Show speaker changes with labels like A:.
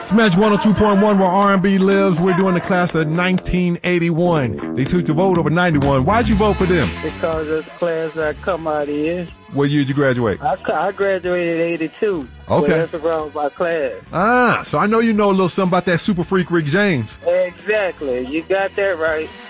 A: Smash 102.1 where R&B lives. We're doing the class of 1981. They took the vote over 91. Why'd you vote for them?
B: Because of the class I come out in.
A: What year did you graduate?
B: I graduated in 82.
A: Okay.
B: So that's around my class.
A: So I know you know a little something about that super freak Rick James.
B: Exactly. You got that right.